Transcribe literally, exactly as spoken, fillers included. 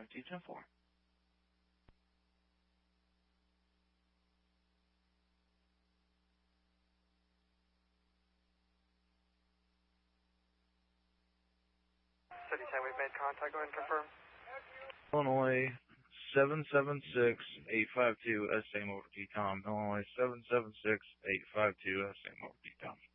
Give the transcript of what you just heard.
T ten four. City ten, we've made contact. Go ahead and confirm. Illinois seven seven six eight five two, S same over T COM. Illinois seven seven six eight five two, S same over T COM.